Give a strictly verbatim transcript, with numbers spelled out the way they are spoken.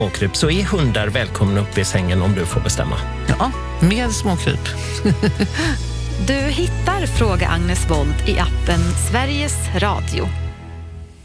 småkryp så är hundar välkomna upp i sängen om du får bestämma. Ja, med småkryp. Du hittar Fråga Agnes Wold i appen Sveriges Radio.